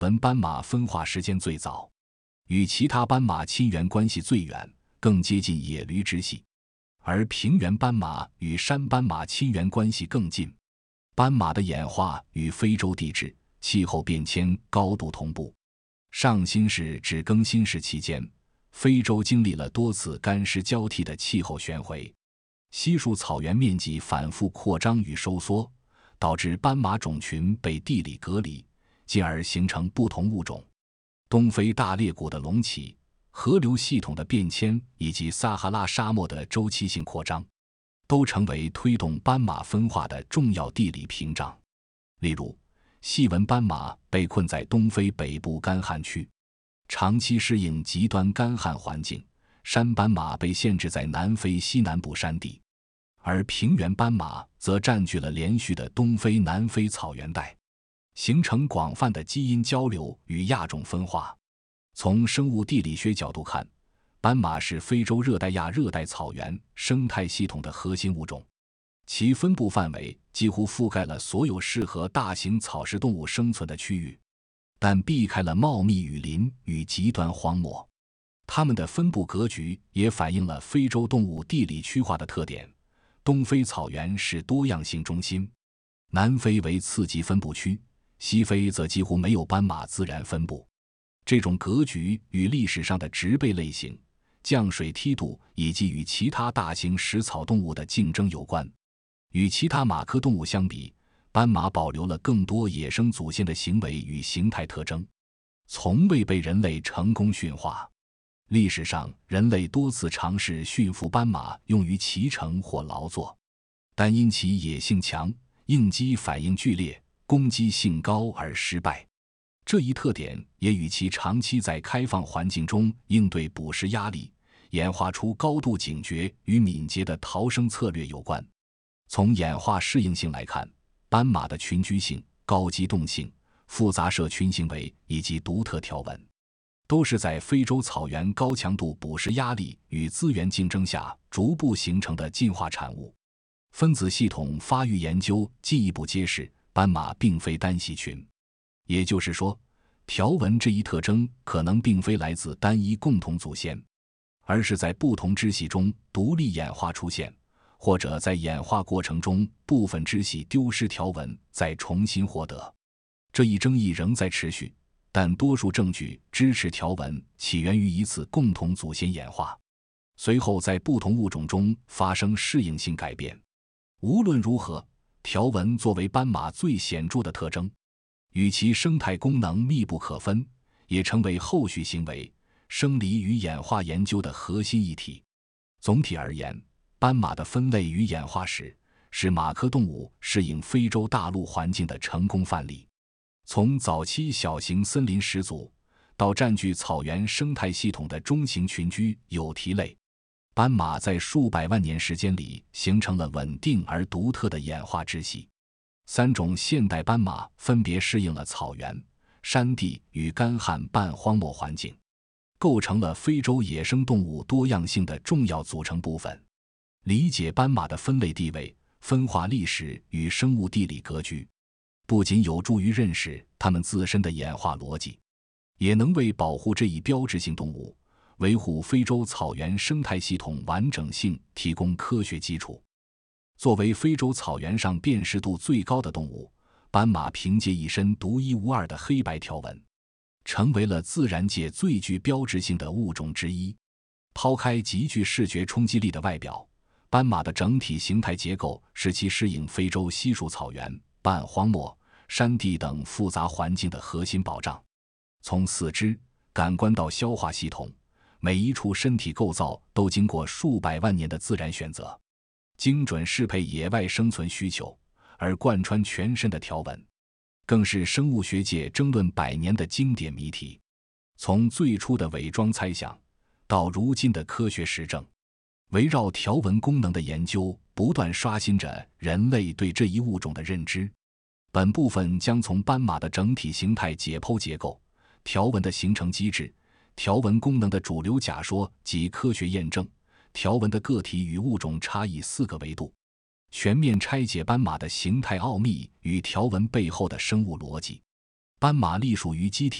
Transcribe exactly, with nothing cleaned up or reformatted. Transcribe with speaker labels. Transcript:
Speaker 1: 文斑马分化时间最早，与其他斑马亲缘关系最远，更接近野驴支系；而平原斑马与山斑马亲缘关系更近。斑马的演化与非洲地质、气候变迁高度同步。上新世至更新世期间，非洲经历了多次干湿交替的气候旋回，稀树草原面积反复扩张与收缩，导致斑马种群被地理隔离，进而形成不同物种。东非大裂谷的隆起、河流系统的变迁以及撒哈拉沙漠的周期性扩张，都成为推动斑马分化的重要地理屏障。例如，细纹斑马被困在东非北部干旱区，长期适应极端干旱环境；山斑马被限制在南非西南部山地，而平原斑马则占据了连续的东非南非草原带，形成广泛的基因交流与亚种分化。从生物地理学角度看，斑马是非洲热带亚热带草原生态系统的核心物种，其分布范围几乎覆盖了所有适合大型草食动物生存的区域，但避开了茂密雨林与极端荒漠。它们的分布格局也反映了非洲动物地理区划的特点。东非草原是多样性中心，南非为次级分布区，西非则几乎没有斑马自然分布。这种格局与历史上的植被类型、降水梯度以及与其他大型食草动物的竞争有关。与其他马科动物相比，斑马保留了更多野生祖先的行为与形态特征，从未被人类成功驯化。历史上，人类多次尝试驯服斑马用于骑乘或劳作，但因其野性强、应激反应剧烈、攻击性高而失败。这一特点也与其长期在开放环境中应对捕食压力，演化出高度警觉与敏捷的逃生策略有关。从演化适应性来看，斑马的群居性、高机动性、复杂社群行为以及独特条纹，都是在非洲草原高强度捕食压力与资源竞争下逐步形成的进化产物。分子系统发育研究进一步揭示，斑马并非单系群，也就是说，条纹这一特征可能并非来自单一共同祖先，而是在不同支系中独立演化出现，或者在演化过程中部分支系丢失条纹再重新获得。这一争议仍在持续，但多数证据支持条纹起源于一次共同祖先演化，随后在不同物种中发生适应性改变。无论如何，条纹作为斑马最显著的特征，与其生态功能密不可分，也成为后续行为、生理与演化研究的核心议题。总体而言，斑马的分类与演化史是马科动物适应非洲大陆环境的成功范例。从早期小型森林始祖，到占据草原生态系统的中型群居有蹄类，斑马在数百万年时间里形成了稳定而独特的演化支系。三种现代斑马分别适应了草原、山地与干旱半荒漠环境，构成了非洲野生动物多样性的重要组成部分。理解斑马的分类地位、分化历史与生物地理格局，不仅有助于认识它们自身的演化逻辑，也能为保护这一标志性动物、维护非洲草原生态系统完整性提供科学基础。作为非洲草原上辨识度最高的动物，斑马凭借一身独一无二的黑白条纹，成为了自然界最具标志性的物种之一。抛开极具视觉冲击力的外表，斑马的整体形态结构使其适应非洲稀树草原、半荒漠、山地等复杂环境的核心保障。从四肢、感官到消化系统，每一处身体构造都经过数百万年的自然选择，精准适配野外生存需求，而贯穿全身的条纹，更是生物学界争论百年的经典谜题。从最初的伪装猜想，到如今的科学实证，围绕条纹功能的研究不断刷新着人类对这一物种的认知。本部分将从斑马的整体形态解剖结构、条纹的形成机制、条纹功能的主流假说及科学验证、条纹的个体与物种差异四个维度，全面拆解斑马的形态奥秘与条纹背后的生物逻辑。 斑马隶属于鸡蹄